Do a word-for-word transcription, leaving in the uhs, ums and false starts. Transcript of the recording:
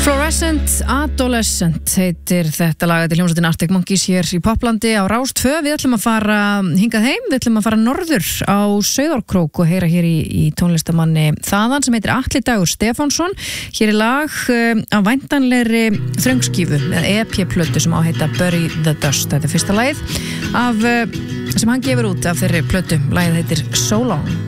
Fluorescent Adolescent heitir þetta lag til hljómsveitin Arctic Monkeys hér í Poplandi á Rás tvö. Við ætlum að fara hingað heim, við ætlum að fara norður á Sauðárkrók og heyra hér í, í tónlistamanni þaðan sem heitir Atli Dagur Stefánsson. Hér er lag uh, á væntanlegri þröngskífu með E P-plötu sem á að heita Bury the Dust. Þetta er fyrsta lagið af, uh, sem hann gefur út af þeirri plötu. Lagið heitir So Long.